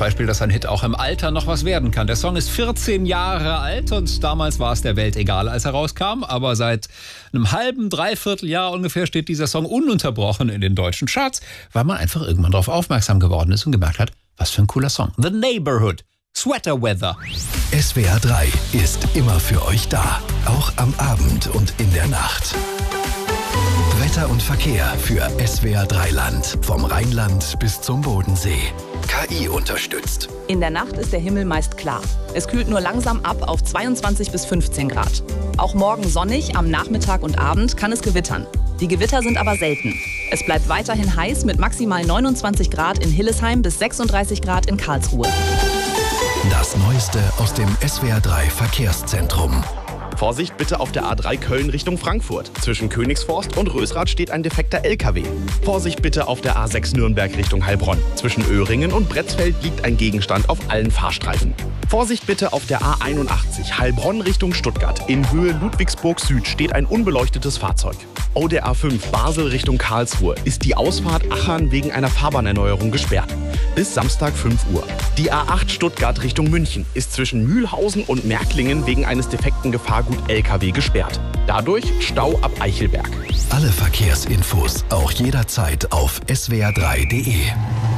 Beispiel, dass ein Hit auch im Alter noch was werden kann. Der Song ist 14 Jahre alt und damals war es der Welt egal, als er rauskam. Aber seit einem halben, dreiviertel Jahr ungefähr steht dieser Song ununterbrochen in den deutschen Charts, weil man einfach irgendwann darauf aufmerksam geworden ist und gemerkt hat, was für ein cooler Song. The Neighborhood, Sweater Weather. SWR 3 ist immer für euch da, auch am Abend und in der Nacht. Wetter und Verkehr für SWR 3 Land. Vom Rheinland bis zum Bodensee. KI unterstützt. In der Nacht ist der Himmel meist klar. Es kühlt nur langsam ab auf 22 bis 15 Grad. Auch morgen sonnig, am Nachmittag und Abend kann es gewittern. Die Gewitter sind aber selten. Es bleibt weiterhin heiß mit maximal 29 Grad in Hillesheim bis 36 Grad in Karlsruhe. Das Neueste aus dem SWR 3 Verkehrszentrum. Vorsicht bitte auf der A3 Köln Richtung Frankfurt. Zwischen Königsforst und Rösrath steht ein defekter LKW. Vorsicht bitte auf der A6 Nürnberg Richtung Heilbronn. Zwischen Öhringen und Bretzfeld liegt ein Gegenstand auf allen Fahrstreifen. Vorsicht bitte auf der A81 Heilbronn Richtung Stuttgart. In Höhe Ludwigsburg Süd steht ein unbeleuchtetes Fahrzeug. Auf der A5 Basel Richtung Karlsruhe ist die Ausfahrt Achern wegen einer Fahrbahnerneuerung gesperrt. Bis Samstag 5 Uhr. Die A8 Stuttgart Richtung München ist zwischen Mühlhausen und Märklingen wegen eines defekten Gefahrgut LKW gesperrt. Dadurch Stau ab Eichelberg. Alle Verkehrsinfos auch jederzeit auf swr3.de.